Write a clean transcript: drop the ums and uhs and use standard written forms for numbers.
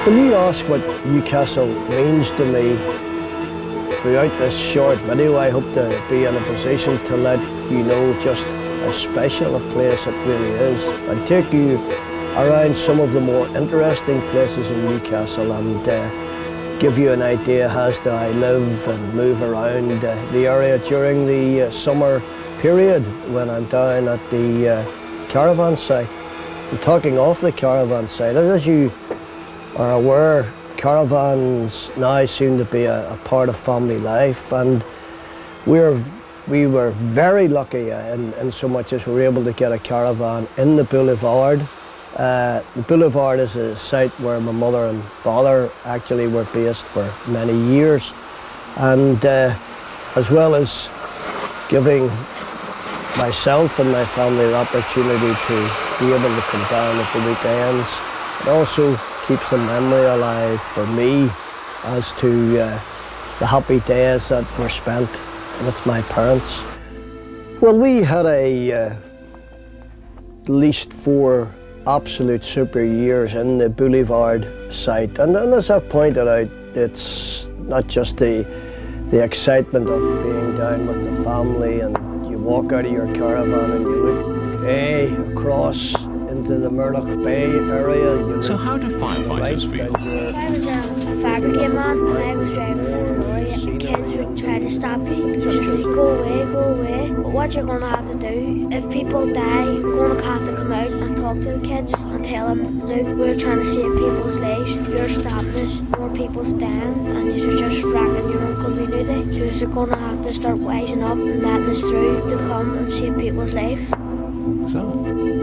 When you ask what Newcastle means to me, throughout this short video, I hope to be in a position to let you know just how special a place it really is. I'll take you around some of the more interesting places in Newcastle and give you an idea as to how I live and move around the area during the summer period when I'm down at the caravan site. I'm talking off the caravan site. As you are aware, caravans now seem to be a part of family life, and we were very lucky in so much as we were able to get a caravan in the Boulevard. The Boulevard is a site where my mother and father actually were based for many years, and as well as giving myself and my family the opportunity to be able to come down at the weekends, it also keeps the memory alive for me as to the happy days that were spent with my parents. Well, we had at least 4 absolute super years in the Boulevard site, and as I pointed out, it's not just the excitement of being down with the family, and you walk out of your caravan and you look across into the Murdoch Bay area. So how do firefighters feel? I was a fire brigade man, and I was driving in a lorry, and kids would try to stop you. Just like, go away. But what you're going to have to do, if people die, you're going to have to come out and talk to the kids and tell them, look, we're trying to save people's lives. You're stopping us, more people's dying, and you're just wrecking your own community. So you're going to have to start wising up and letting us through to come and save people's lives. So?